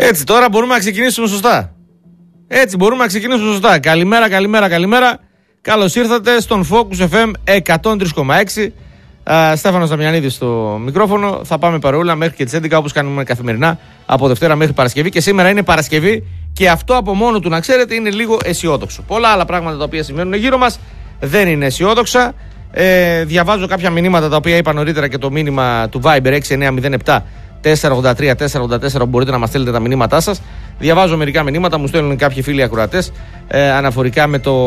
Έτσι, τώρα μπορούμε να ξεκινήσουμε σωστά. Καλημέρα. Καλώς ήρθατε στον Focus FM 103,6. Στέφανος Δαμιανίδης στο μικρόφωνο. Θα πάμε παρεούλα μέχρι και τις 11 όπως κάνουμε καθημερινά από Δευτέρα μέχρι Παρασκευή. Και σήμερα είναι Παρασκευή και αυτό από μόνο του, να ξέρετε, είναι λίγο αισιόδοξο. Πολλά άλλα πράγματα τα οποία συμβαίνουν γύρω μας δεν είναι αισιόδοξα. Διαβάζω κάποια μηνύματα τα οποία είπα νωρίτερα και το μήνυμα του Viber 6907 483-484, μπορείτε να μας στέλνετε τα μηνύματά σας. Διαβάζω μερικά μηνύματα, μου στέλνουν κάποιοι φίλοι ακροατές αναφορικά με το.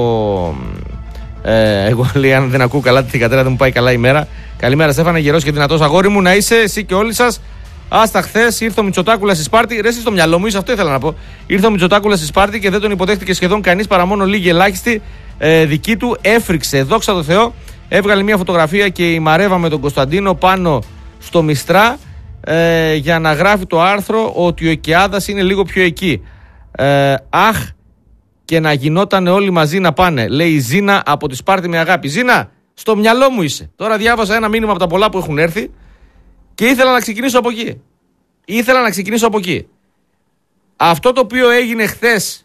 Εγώ λέει, αν δεν ακούω καλά την κατέρα, δεν μου πάει καλά η μέρα. Καλημέρα, Στέφανε, γερός και δυνατός αγόρι μου να είσαι, εσύ και όλοι σας. Άστα, χθες ήρθε ο Μητσοτάκουλας στη Σπάρτη. Ρε, εσύ στο μυαλό μου είσαι, αυτό ήθελα να πω. Ήρθε ο Μητσοτάκουλας στη Σπάρτη και δεν τον υποδέχτηκε σχεδόν κανείς παρά μόνο λίγοι ελάχιστοι. Δική του έφρυξε, δόξα τω Θεώ. Έβγαλε μια φωτογραφία και η Μαρέβα με τον Κωνσταντίνο πάνω στο Μιστρά. Για να γράφει το άρθρο ότι ο Οικιάδας είναι λίγο πιο εκεί. Αχ, και να γινόταν όλοι μαζί να πάνε. Λέει η Ζήνα από τη Σπάρτη με αγάπη. Ζήνα, στο μυαλό μου είσαι. Τώρα διάβασα ένα μήνυμα από τα πολλά που έχουν έρθει και ήθελα να ξεκινήσω από εκεί. Αυτό το οποίο έγινε χθες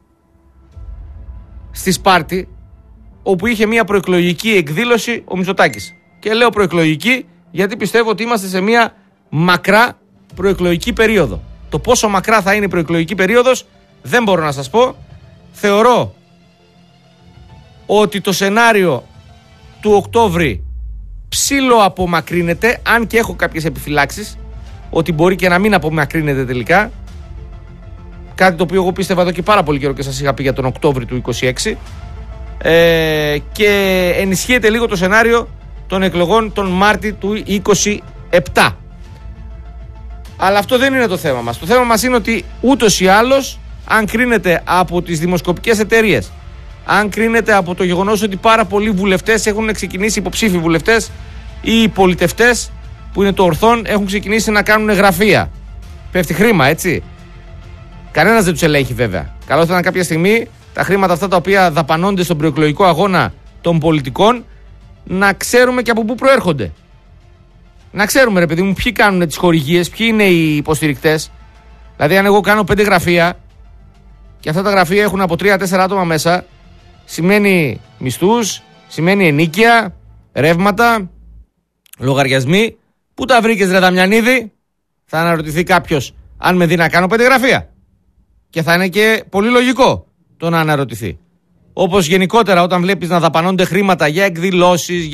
στη Σπάρτη, όπου είχε μια προεκλογική εκδήλωση ο Μητσοτάκης. Και λέω προεκλογική γιατί πιστεύω ότι είμαστε σε μια μακρά προεκλογική περίοδο. Το πόσο μακρά θα είναι η προεκλογική περίοδος δεν μπορώ να σας πω. Θεωρώ ότι το σενάριο του Οκτώβρη ψήλο απομακρύνεται, αν και έχω κάποιες επιφυλάξεις ότι μπορεί και να μην απομακρύνεται τελικά. Κάτι το οποίο εγώ πίστευα εδώ και πάρα πολύ καιρό και σας είχα πει για τον Οκτώβρη του 26. Και ενισχύεται λίγο το σενάριο των εκλογών τον Μάρτι του 27. Αλλά αυτό δεν είναι το θέμα μας. Το θέμα μας είναι ότι ούτως ή άλλως, αν κρίνεται από τις δημοσκοπικές εταιρείες, αν κρίνεται από το γεγονός ότι πάρα πολλοί βουλευτές έχουν ξεκινήσει, υποψήφοι βουλευτές ή οι πολιτευτές που είναι το ορθόν, έχουν ξεκινήσει να κάνουν γραφεία. Πέφτει χρήμα, έτσι. Κανένας δεν τους ελέγχει βέβαια. Καλό θα ήταν κάποια στιγμή τα χρήματα αυτά τα οποία δαπανώνται στον προεκλογικό αγώνα των πολιτικών να ξέρουμε και από πού προέρχονται. Να ξέρουμε, ρε παιδί μου, ποιοι κάνουν τις χορηγίες, ποιοι είναι οι υποστηρικτές. Δηλαδή, αν εγώ κάνω 5 γραφεία και αυτά τα γραφεία έχουν από 3-4 άτομα μέσα, σημαίνει μισθούς, σημαίνει ενοίκια, ρεύματα, λογαριασμοί. Πού τα βρήκες, ρε Δαμιανίδη? Θα αναρωτηθεί κάποιος αν με δει να κάνω 5 γραφεία. Και θα είναι και πολύ λογικό το να αναρωτηθεί. Όπως γενικότερα όταν βλέπεις να δαπανώνται χρήματα για εκδηλώσεις,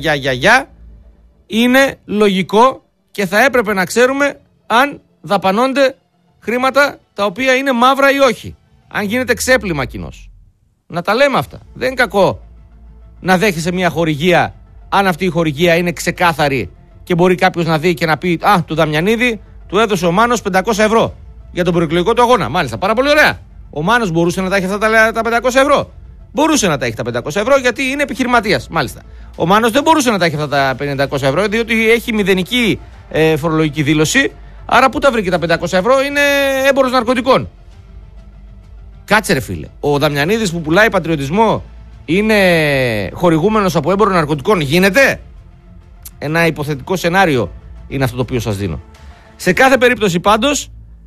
είναι λογικό και θα έπρεπε να ξέρουμε αν δαπανώνται χρήματα τα οποία είναι μαύρα ή όχι. Αν γίνεται ξέπλυμα κοινώς. Να τα λέμε αυτά. Δεν είναι κακό να δέχεσαι μια χορηγία αν αυτή η χορηγία είναι ξεκάθαρη και μπορεί κάποιος να δει και να πει «Α, του Δαμιανίδη του έδωσε ο Μάνος 500 ευρώ για τον προεκλογικό του αγώνα». Μάλιστα, πάρα πολύ ωραία. Ο Μάνος μπορούσε να τα έχει αυτά τα 500 ευρώ. Μπορούσε να τα έχει τα 500 ευρώ γιατί είναι επιχειρηματίας. Μάλιστα. Ο Μάνος δεν μπορούσε να τα έχει αυτά τα 500 ευρώ διότι έχει μηδενική φορολογική δήλωση. Άρα πού τα βρήκε τα 500 ευρώ? Είναι έμπορος ναρκωτικών. Κάτσε, ρε φίλε. Ο Δαμιανίδης που πουλάει πατριωτισμό είναι χορηγούμενος από έμπορο ναρκωτικών? Γίνεται? Ένα υποθετικό σενάριο είναι αυτό το οποίο σας δίνω. Σε κάθε περίπτωση πάντως,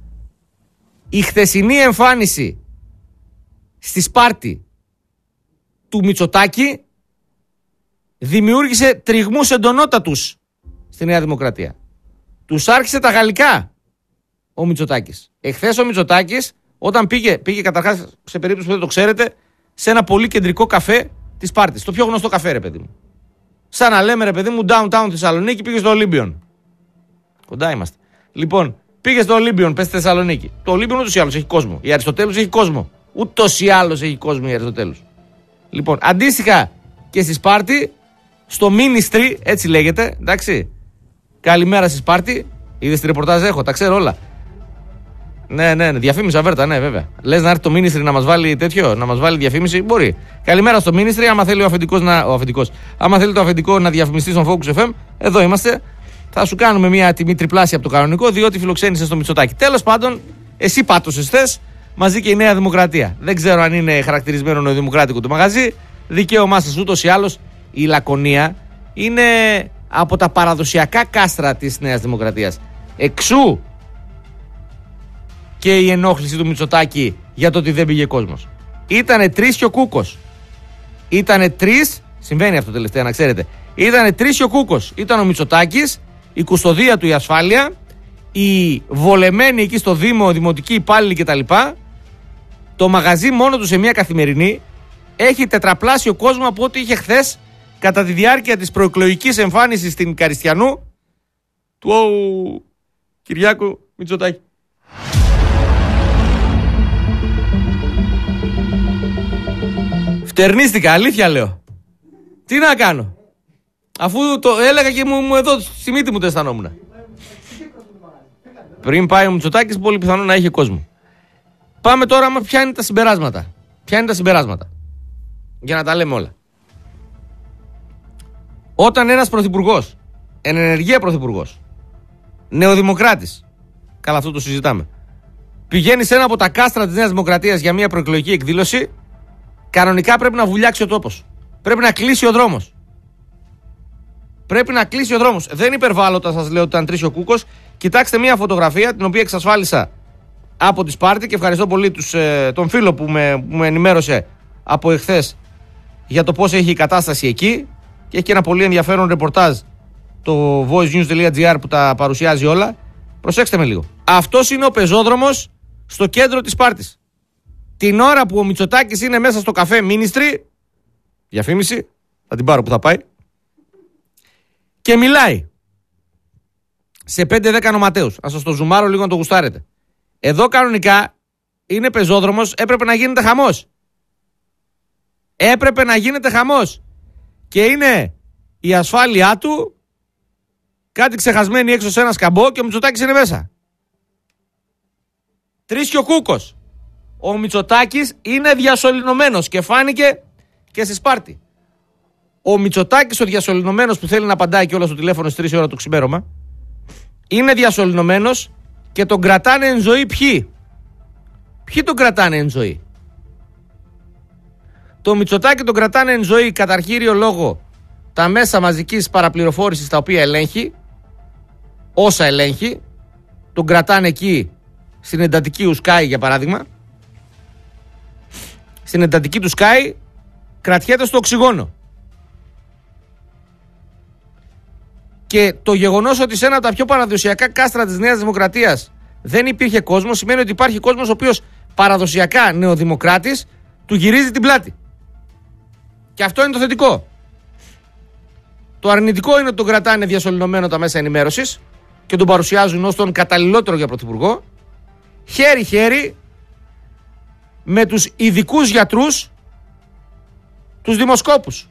η χθεσινή εμφάνιση στη Σπάρτη του Μητσοτάκη δημιούργησε τριγμούς εντονότατους στη Νέα Δημοκρατία. Τους άρχισε τα γαλλικά ο Μητσοτάκης. Εχθές ο Μητσοτάκης όταν πήγε καταρχάς, σε περίπτωση που δεν το ξέρετε, σε ένα πολύ κεντρικό καφέ της Σπάρτης. Το πιο γνωστό καφέ, ρε παιδί μου. Σαν να λέμε, ρε παιδί μου, downtown Θεσσαλονίκη, πήγε στο Ολύμπιον. Κοντά είμαστε. Λοιπόν, πήγε στο Ολύμπιον, πες στη Θεσσαλονίκη. Το Ολύμπιον ούτως ή άλλως έχει κόσμο. Η Αριστοτέλους έχει κόσμο. Ούτως ή άλλως έχει κόσμο η Αριστοτέλους. Λοιπόν, αντίστοιχα και στη Σπάρτη, στο Ministry, έτσι λέγεται, εντάξει. Καλημέρα στη Σπάρτη. Είδες τη ρεπορτάζ έχω, τα ξέρω όλα. Ναι, διαφήμιση αβέρτα, ναι, βέβαια. Λες να έρθει το Ministry να μας βάλει τέτοιο, να μας βάλει διαφήμιση, μπορεί. Καλημέρα στο Ministry, άμα θέλει άμα θέλει το αφεντικό να διαφημιστεί στον Focus FM, εδώ είμαστε. Θα σου κάνουμε μια τιμή τριπλάσια από το κανονικό, διότι φιλοξένησε στο Μητσοτάκη. Τέλος πάντων, εσύ πάτωσες χθες, μαζί και η Νέα Δημοκρατία. Δεν ξέρω αν είναι χαρακτηρισμένο νεοδημοκράτικο το μαγαζί. Δικαίωμά σας ούτως ή άλλως. Η Λακωνία είναι από τα παραδοσιακά κάστρα της Νέας Δημοκρατίας. Εξού και η ενόχληση του Μητσοτάκη για το ότι δεν πήγε κόσμος. Ήτανε 3 και ο Κούκος. Ήτανε 3, συμβαίνει αυτό τελευταία να ξέρετε. Ήτανε 3 και ο Κούκος. Ήταν ο Μητσοτάκης, η κουστοδία του η ασφάλεια, οι βολεμένοι εκεί στο Δήμο, δημοτικοί υπάλληλοι κτλ. Το μαγαζί μόνο του σε μια καθημερινή έχει τετραπλάσιο κόσμο από ό,τι είχε χθες κατά τη διάρκεια της προεκλογικής εμφάνισης στην Καριστιανού του Κυριάκου Μητσοτάκη. Φτερνίστηκα, αλήθεια λέω. Τι να κάνω. Αφού το έλεγα και μου εδώ στη μύτη μου το αισθανόμουν. Πριν πάει ο Μητσοτάκης, πολύ πιθανό να είχε κόσμο. Πάμε τώρα, ποια είναι τα συμπεράσματα. Για να τα λέμε όλα. Όταν ένας πρωθυπουργός, εν ενεργεία πρωθυπουργός, νεοδημοκράτης, καλά αυτό το συζητάμε, πηγαίνει σε ένα από τα κάστρα της Νέας Δημοκρατίας για μια προεκλογική εκδήλωση, κανονικά πρέπει να βουλιάξει ο τόπος. Πρέπει να κλείσει ο δρόμος. Δεν υπερβάλλω όταν σας λέω ότι ήταν 3 ο Κούκος. Κοιτάξτε μια φωτογραφία την οποία εξασφάλισα από τη Σπάρτη και ευχαριστώ πολύ τον φίλο που με ενημέρωσε από εχθές για το πώς έχει η κατάσταση εκεί και έχει και ένα πολύ ενδιαφέρον ρεπορτάζ το voicenews.gr που τα παρουσιάζει όλα. Προσέξτε με λίγο. Αυτός είναι ο πεζόδρομος στο κέντρο της Σπάρτης. Την ώρα που ο Μητσοτάκης είναι μέσα στο καφέ Ministry, διαφήμιση, θα την πάρω που θα πάει, και μιλάει σε 5-10 νοματέους. Ας σας το ζουμάρω λίγο να το γουστάρετε. Εδώ κανονικά είναι πεζόδρομος, έπρεπε να γίνεται χαμός. Και είναι η ασφάλειά του κάτι ξεχασμένη έξω σε ένα σκαμπό και ο Μητσοτάκης είναι μέσα. 3 και ο Κούκος. Ο Μητσοτάκης είναι διασωληνωμένος και φάνηκε και στη Σπάρτη. Ο Μητσοτάκης ο διασωληνωμένος που θέλει να απαντάει και όλα στο τηλέφωνο στις 3 ώρα το ξημέρωμα, είναι διασωληνωμένος και τον κρατάνε εν ζωή ποιοι. Ποιοι τον κρατάνε εν ζωή. Το Μητσοτάκη τον κρατάνε εν ζωή κατά κύριο λόγο τα μέσα μαζικής παραπληροφόρησης τα οποία ελέγχει, όσα ελέγχει, τον κρατάνε εκεί στην εντατική του Sky για παράδειγμα. Στην εντατική του Sky κρατιέται στο οξυγόνο. Και το γεγονός ότι σε ένα από τα πιο παραδοσιακά κάστρα της Νέας Δημοκρατίας δεν υπήρχε κόσμο, σημαίνει ότι υπάρχει κόσμος ο οποίος παραδοσιακά νεοδημοκράτης του γυρίζει την πλάτη. Και αυτό είναι το θετικό. Το αρνητικό είναι ότι τον κρατάνε διασωληνωμένο τα μέσα ενημέρωσης και τον παρουσιάζουν ως τον καταλληλότερο για πρωθυπουργό, χέρι-χέρι με τους ειδικούς γιατρούς, τους δημοσκόπους.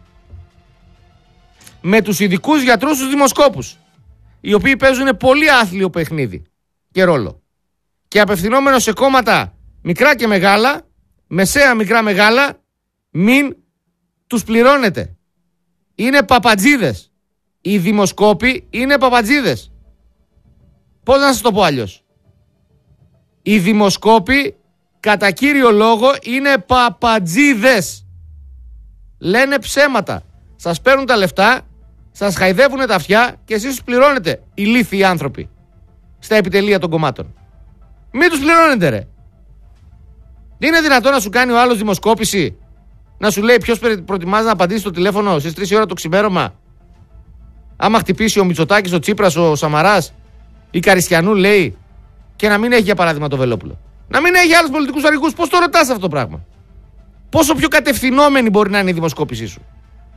Οι οποίοι παίζουν πολύ άθλιο παιχνίδι και ρόλο. Και απευθυνόμενο σε κόμματα μικρά και μεγάλα, μεσαία μικρά μεγάλα, μην τους πληρώνετε. Είναι παπατζίδες. Οι δημοσκόποι είναι παπατζίδες. Πώς να σας το πω αλλιώς. Οι δημοσκόποι κατά κύριο λόγο είναι παπατζίδες. Λένε ψέματα. Σας παίρνουν τα λεφτά, σας χαϊδεύουν τα αυτιά και εσείς τους πληρώνετε, ηλίθιοι άνθρωποι, στα επιτελεία των κομμάτων. Μην τους πληρώνετε ρε. Είναι δυνατόν να σου κάνει ο άλλος δημοσκόπηση, να σου λέει ποιος προτιμάζει να απαντήσει στο τηλέφωνο στις 3 ώρα το ξημέρωμα, άμα χτυπήσει ο Μητσοτάκης, ο Τσίπρας, ο Σαμαράς, η Καριστιανού λέει, και να μην έχει για παράδειγμα το Βελόπουλο. Να μην έχει άλλους πολιτικούς αρχηγούς. Πώς το ρωτάς αυτό το πράγμα. Πόσο πιο κατευθυνόμενη μπορεί να είναι η δημοσκόπησή σου.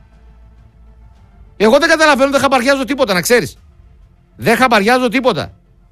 Εγώ δεν καταλαβαίνω, δεν χαμπαριάζω τίποτα, να ξέρεις. Δεν χαμπαριάζω τίποτα.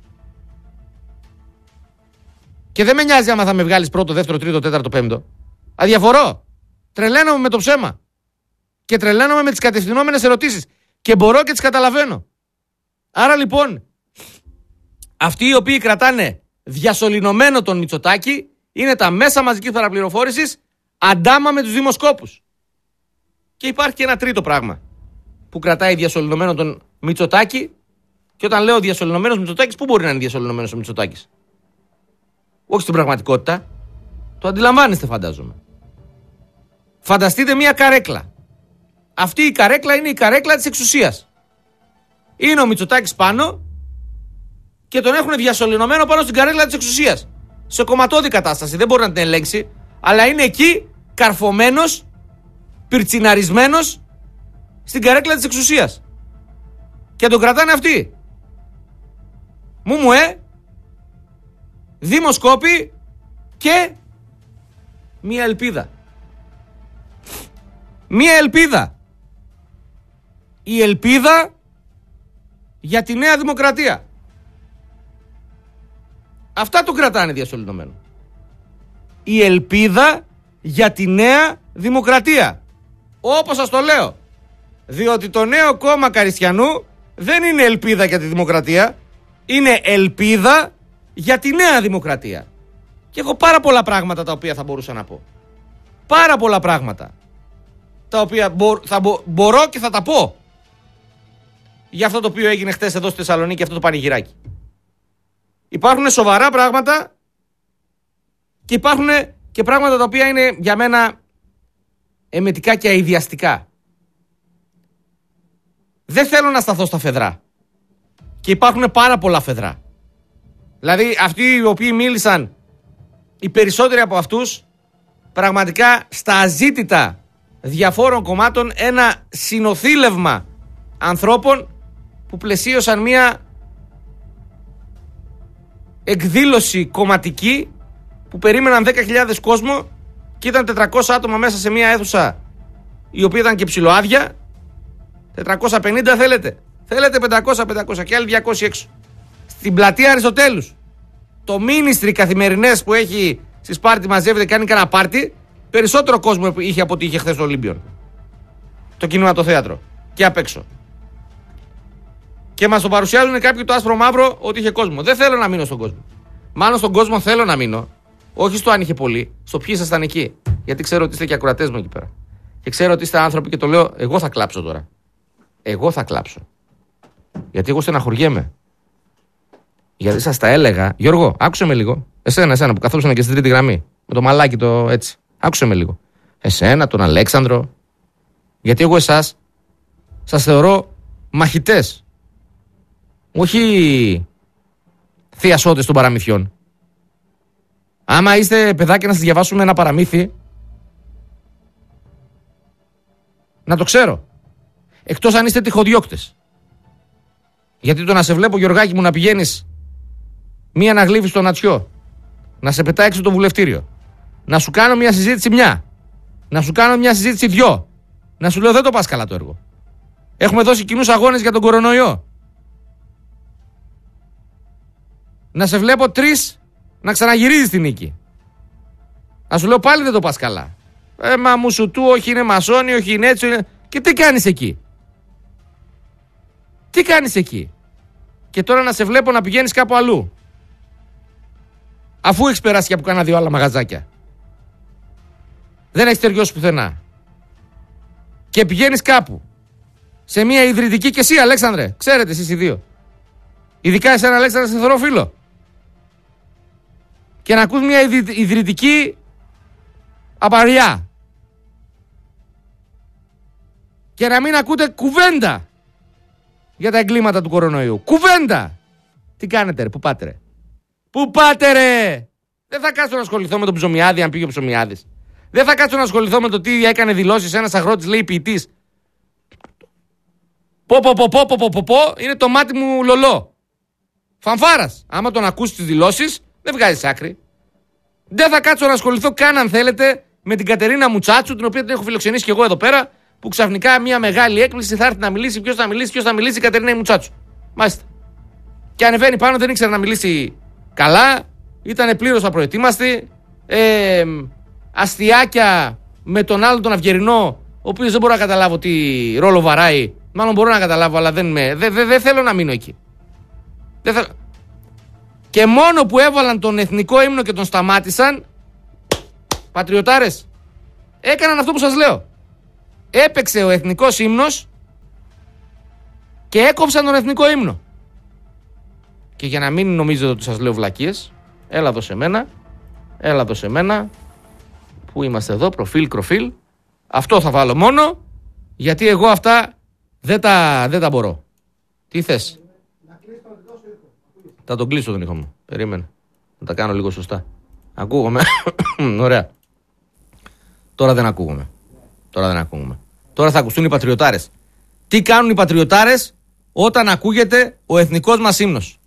Και δεν με νοιάζει άμα θα με βγάλεις πρώτο, δεύτερο, τρίτο, τέταρτο, πέμπτο. Αδιαφορώ. Τρελαίνομαι με το ψέμα. Και τρελαίνομαι με τις κατευθυνόμενες ερωτήσεις. Και μπορώ και τις καταλαβαίνω. Άρα λοιπόν, αυτοί οι οποίοι κρατάνε διασωληνωμένο τον Μητσοτάκη είναι τα μέσα μαζικής παραπληροφόρησης αντάμα με τους δημοσκόπους. Και υπάρχει και ένα τρίτο πράγμα που κρατάει διασωληνωμένο τον Μητσοτάκη. Και όταν λέω διασωληνωμένος Μητσοτάκης, πού μπορεί να είναι διασωληνωμένος ο Μητσοτάκης? Όχι στην πραγματικότητα. Το αντιλαμβάνεστε, φαντάζομαι. Φανταστείτε μια καρέκλα. Αυτή η καρέκλα είναι η καρέκλα της εξουσίας. Είναι ο Μητσοτάκης πάνω και τον έχουν διασωληνωμένο πάνω στην καρέκλα της εξουσίας. σε κομματώδη κατάσταση, δεν μπορεί να την ελέγξει, αλλά είναι εκεί καρφωμένος, πυρτσιναρισμένος στην καρέκλα της εξουσίας. Και τον κρατάνε αυτοί. Δημοσκόποι και μία ελπίδα. Μία ελπίδα. Η ελπίδα για τη Νέα Δημοκρατία. Αυτά το κρατάνε διασωληνωμένο. Η ελπίδα για τη Νέα Δημοκρατία. Όπως σας το λέω. Διότι το νέο κόμμα Καριστιανού δεν είναι ελπίδα για τη δημοκρατία. Είναι ελπίδα για τη Νέα Δημοκρατία. Και έχω πάρα πολλά πράγματα τα οποία θα μπορούσα να πω. Πάρα πολλά πράγματα. Τα οποία μπορώ και θα τα πω. Για αυτό το οποίο έγινε χτες εδώ στη Θεσσαλονίκη, αυτό το πανηγυράκι. Υπάρχουν σοβαρά πράγματα και υπάρχουν και πράγματα τα οποία είναι για μένα εμετικά και αηδιαστικά. Δεν θέλω να σταθώ στα φεδρά. Και υπάρχουν πάρα πολλά φεδρά. Δηλαδή αυτοί οι οποίοι μίλησαν, οι περισσότεροι από αυτούς, πραγματικά στα αζήτητα διαφόρων κομμάτων, ένα συνοθήλευμα ανθρώπων που πλαισίωσαν μια εκδήλωση κομματική που περίμεναν 10.000 κόσμο και ήταν 400 άτομα μέσα σε μια αίθουσα η οποία ήταν και ψιλοάδια. 450 θέλετε. Θέλετε 500 και άλλοι 200 έξω. Στην πλατεία Αριστοτέλους. Το Ministry καθημερινές που έχει στη Σπάρτη μαζεύεται, κάνει κανένα πάρτι. Περισσότερο κόσμο είχε από ό,τι είχε χθες το Ολύμπιον. Το κινηματοθέατρο. Και απ' έξω. Και μας το παρουσιάζουν κάποιοι το άσπρο μαύρο ότι είχε κόσμο. Δεν θέλω να μείνω στον κόσμο. Μάλλον στον κόσμο θέλω να μείνω. Όχι στο αν είχε πολύ. Στο ποιοι ήσασταν εκεί. Γιατί ξέρω ότι είστε και ακροατές μου εκεί πέρα. Και ξέρω ότι είστε άνθρωποι και το λέω, εγώ θα κλάψω τώρα. Εγώ θα κλάψω. Γιατί εγώ στεναχωριέμαι. Γιατί σας τα έλεγα. Γιώργο, άκουσε με λίγο. Εσένα που καθόσουν και στην τρίτη γραμμή. Με το μαλάκι το έτσι. Άκουσε με λίγο. Εσένα, τον Αλέξανδρο. Γιατί εγώ εσάς σας θεωρώ μαχητές. Όχι θειασότες των παραμυθιών. Άμα είστε παιδάκια να σας διαβάσουμε ένα παραμύθι, να το ξέρω. Εκτός αν είστε τυχοδιώκτες. Γιατί το να σε βλέπω, Γιωργάκη μου, να πηγαίνεις μία να γλύφεις στο νατσιό, να σε πετάει έξω το βουλευτήριο, να σου κάνω μια συζήτηση να σου κάνω μια συζήτηση δυο, να σου λέω δεν το πας καλά το έργο. Έχουμε δώσει κοινούς αγώνες για τον κορονοϊό. Να σε βλέπω 3 να ξαναγυρίζεις τη νίκη. Να σου λέω πάλι δεν το πας καλά. Μα μου σου του, όχι είναι μασόνι, όχι είναι έτσι. Και τι κάνεις εκεί. Τι κάνεις εκεί. Και τώρα να σε βλέπω να πηγαίνεις κάπου αλλού. Αφού έχεις περάσει και από κάνα 2 άλλα μαγαζάκια. Δεν έχεις ταιριώσει πουθενά. Και πηγαίνεις κάπου. Σε μια ιδρυτική, και εσύ Αλέξανδρε. Ξέρετε εσείς οι δύο. Ειδικά εσένα Αλέξανδρε, σε θεωρώ φίλο. Και να ακούς μια ιδρυτική απαριά. Και να μην ακούτε κουβέντα για τα εγκλήματα του κορονοϊού. Κουβέντα! Τι κάνετε ρε, πού πάτε ρε. Πού πάτε ρε. Δεν θα κάτσω να ασχοληθώ με τον Ψωμιάδη αν πήγε ο Ψωμιάδης. Δεν θα κάτσω να ασχοληθώ με το τι έκανε δηλώσεις ένας αγρότης, λέει ποιητής. Πω, είναι το μάτι μου λολό. Φανφάρας. Άμα τον ακούσει τις δηλώσεις, δεν βγάζεις άκρη. Δεν θα κάτσω να ασχοληθώ καν αν θέλετε με την Κατερίνα Μουτσάτσου, την οποία την έχω φιλοξενήσει και εγώ εδώ πέρα, που ξαφνικά μια μεγάλη έκπληξη θα έρθει να μιλήσει. Ποιος θα μιλήσει, η Κατερίνα Μουτσάτσου. Μάλιστα. Και ανεβαίνει πάνω, δεν ήξερε να μιλήσει καλά, ήταν πλήρως απροετοίμαστη. Αστιάκια με τον άλλον τον Αυγερινό, ο οποίος δεν μπορώ να καταλάβω τι ρόλο βαράει. Μάλλον μπορώ να καταλάβω, αλλά δεν θέλω να μείνω εκεί. Και μόνο που έβαλαν τον εθνικό ύμνο και τον σταμάτησαν, πατριωτάρες, έκαναν αυτό που σας λέω. Έπαιξε ο εθνικός ύμνος και έκοψαν τον εθνικό ύμνο. Και για να μην νομίζετε ότι σας λέω βλακίες, έλα εδώ σε μένα, που είμαστε εδώ, προφίλ. Αυτό θα βάλω μόνο, γιατί εγώ αυτά δεν τα μπορώ. Τι θες? Θα τον κλείσω τον ήχο μου. Περίμενε. Να τα κάνω λίγο σωστά. Ακούγομαι. Ωραία. Τώρα δεν ακούγομαι. Τώρα θα ακουστούν οι πατριωτάρες. Τι κάνουν οι πατριωτάρες όταν ακούγεται ο εθνικός μας ύμνος?